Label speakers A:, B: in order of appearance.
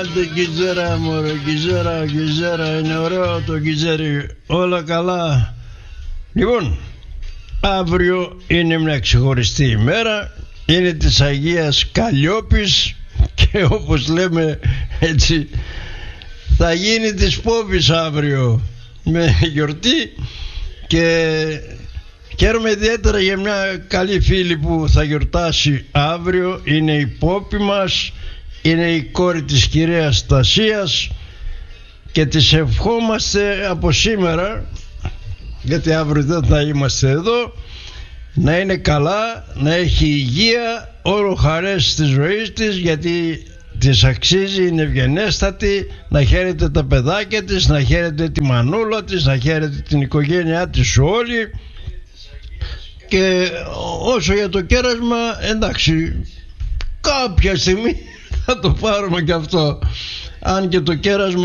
A: Άντε Κιτζέρα μωρέ, Κιτζέρα, είναι ωραίο το Κιτζέρι, όλα καλά. Λοιπόν, αύριο είναι μια ξεχωριστή ημέρα, είναι της Αγίας Καλλιόπης και όπως λέμε έτσι θα γίνει της Πόπης αύριο με γιορτή. Και χαίρομαι ιδιαίτερα για μια καλή φίλη που θα γιορτάσει αύριο. Είναι η Πόπη μας, είναι η κόρη της κυρίας Στασίας και της ευχόμαστε από σήμερα, γιατί αύριο δεν θα είμαστε εδώ, να είναι καλά, να έχει υγεία, όλο χαρές στη ζωή της, γιατί της αξίζει, είναι ευγενέστατη, να χαίρεται τα παιδάκια της, να χαίρεται τη μανούλα της, να χαίρεται την οικογένειά της όλη. Και όσο για το κέρασμα, εντάξει, κάποια στιγμή θα το πάρουμε και αυτό, αν και το κέρασμα